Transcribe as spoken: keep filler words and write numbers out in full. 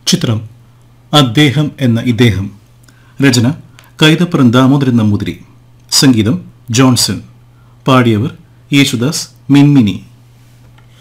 ചിത്രം അദ്ദേഹം എന്ന ഇദ്ദേഹം. രചന കൈതപ്പുറം ദാമോദരൻ നമ്പൂതിരി. സംഗീതം ജോൺസൺ. പാടിയവർ യേശുദാസ്, മിൻമിനി.